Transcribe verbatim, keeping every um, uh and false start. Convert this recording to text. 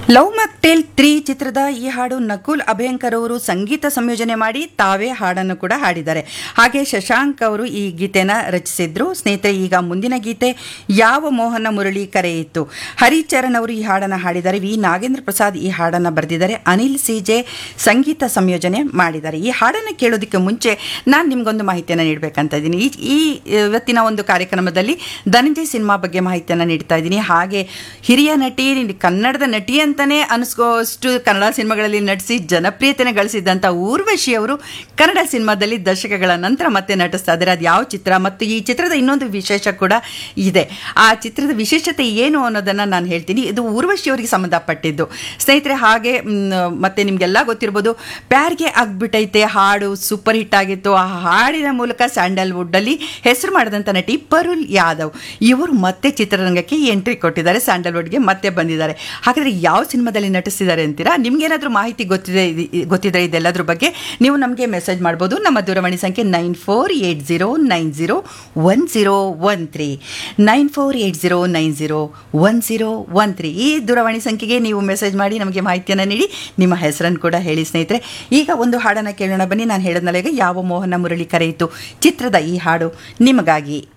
Love mocktail three ಚಿತ್ರದ ಈ ಹಾಡು ನಕುಲ್ ಅಭಯಂಕರ್ ಅವರು ಸಂಗೀತ ಸಂಯೋಜನೆ ಮಾಡಿ ತಾವೇ ಹಾಡನ್ನು ಕೂಡ ಹಾಡಿದ್ದಾರೆ. ಹಾಗೆ ಶಶಾಂಕ್ ಅವರು ಈ ಗೀತೆನ ರಚಿಸಿದ್ರು. ಸ್ನೇಹಿತರೆ, ಈಗ ಮುಂದಿನ ಗೀತೆ ಯಾವ ಮೋಹನ ಮುರಳಿ ಕರೆಯಿತು. ಹರಿಚರಣ್ ಅವರು ಈ ಹಾಡನ್ನು ಹಾಡಿದ್ದಾರೆ. ವಿ ನಾಗೇಂದ್ರ ಪ್ರಸಾದ್ ಈ ಹಾಡನ್ನು ಬರೆದಿದ್ದಾರೆ. ಅನಿಲ್ ಸಿಜೆ ಸಂಗೀತ ಸಂಯೋಜನೆ ಮಾಡಿದ್ದಾರೆ. ಈ ಹಾಡನ್ನು ಕೇಳೋದಕ್ಕೆ ಮುಂಚೆ ನಾನು ನಿಮ್ಗೊಂದು ಮಾಹಿತಿಯನ್ನು ನೀಡಬೇಕಂತ ಇದ್ದೀನಿ. ಈ ಈ ಇವತ್ತಿನ ಒಂದು ಕಾರ್ಯಕ್ರಮದಲ್ಲಿ ಧನಂಜಯ್ ಸಿನಿಮಾ ಬಗ್ಗೆ ಮಾಹಿತಿಯನ್ನು ನೀಡ್ತಾ ಇದ್ದೀನಿ. ಹಾಗೆ ಹಿರಿಯ ನಟಿ, ಕನ್ನಡದ ನಟಿ ಅಂತಾನೆ ಅನಿಸ್ಕೋಷ್ಟು ಕನ್ನಡ ಸಿನಿಮಾಗಳಲ್ಲಿ ನಟಿಸಿ ಜನಪ್ರಿಯತೆಯನ್ನು ಗಳಿಸಿದ್ದಂಥ ಊರ್ವಶಿ ಅವರು ಕನ್ನಡ ಸಿನಿಮಾದಲ್ಲಿ ದಶಕಗಳ ನಂತರ ಮತ್ತೆ ನಟಿಸ್ತಾ ಇದ್ದಾರೆ. ಅದು ಯಾವ ಚಿತ್ರ ಮತ್ತು ಈ ಚಿತ್ರದ ಇನ್ನೊಂದು ವಿಶೇಷ ಕೂಡ ಇದೆ. ಆ ಚಿತ್ರದ ವಿಶೇಷತೆ ಏನು ಅನ್ನೋದನ್ನು ನಾನು ಹೇಳ್ತೀನಿ. ಇದು ಊರ್ವಶಿ ಅವರಿಗೆ ಸಂಬಂಧಪಟ್ಟಿದ್ದು ಸ್ನೇಹಿತರೆ. ಹಾಗೆ ಮತ್ತೆ ನಿಮಗೆಲ್ಲ ಗೊತ್ತಿರ್ಬೋದು, ಪ್ಯಾರ್ಗೆ ಆಗ್ಬಿಟ್ಟೈತೆ ಹಾಡು ಸೂಪರ್ ಹಿಟ್ ಆಗಿತ್ತು. ಆ ಹಾಡಿನ ಮೂಲಕ ಸ್ಯಾಂಡಲ್ವುಡ್ ಅಲ್ಲಿ ಹೆಸರು ಮಾಡಿದಂಥ ನಟಿ ಪರುಲ್ ಯಾದವ್ ಇವರು ಮತ್ತೆ ಚಿತ್ರರಂಗಕ್ಕೆ ಎಂಟ್ರಿ ಕೊಟ್ಟಿದ್ದಾರೆ. ಸ್ಯಾಂಡಲ್ವುಡ್ಗೆ ಮತ್ತೆ ಬಂದಿದ್ದಾರೆ. ಹಾಗಾದರೆ ಯಾವ ಸಿನಿಮಾದಲ್ಲಿ ನಟಿಸಿದ್ದಾರೆ ಅಂತೀರಾ? ನಿಮ್ಗೇನಾದರೂ ಮಾಹಿತಿ ಗೊತ್ತಿದೆ ಗೊತ್ತಿದ್ರೆ ಇದೆಲ್ಲದ್ರ ಬಗ್ಗೆ ನೀವು ನಮಗೆ ಮೆಸೇಜ್ ಮಾಡ್ಬೋದು. ನಮ್ಮ ದೂರವಾಣಿ ಸಂಖ್ಯೆ nine four eight zero nine zero one zero one three nine four eight zero nine zero one zero one three ಈ ದೂರವಾಣಿ ಸಂಖ್ಯೆಗೆ ನೀವು ಮೆಸೇಜ್ ಮಾಡಿ ನಮಗೆ ಮಾಹಿತಿಯನ್ನು ನೀಡಿ, ನಿಮ್ಮ ಹೆಸರನ್ನು ಕೂಡ ಹೇಳಿ. ಸ್ನೇಹಿತರೆ, ಈಗ ಒಂದು ಹಾಡನ್ನು ಕೇಳೋಣ ಬನ್ನಿ. ನಾನು ಹೇಳಿದ್ನಲ್ಲ, ಈಗ ಯಾವ ಮೋಹನ ಮುರಳಿ ಕರೆಯಿತು ಚಿತ್ರದ ಈ ಹಾಡು ನಿಮಗಾಗಿ.